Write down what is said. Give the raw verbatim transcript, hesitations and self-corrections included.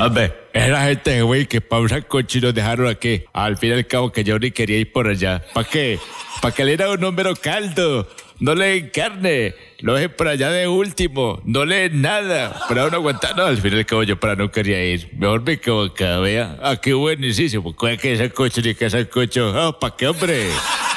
Hombre, era gente, güey, que pa' un sancocho y nos dejaron aquí. Al fin y al cabo que yo ni quería ir por allá. ¿Para qué? Para que le diera un número caldo. No le den carne. Lo dejen por allá de último. No le den nada. Pero no aguantar. No, al fin y al cabo yo para no quería ir. Mejor me quedo acá, vea. Ah, qué buenísimo. ¿Cuál que sancocho ni qué sancocho? Ah, ¿para qué, hombre?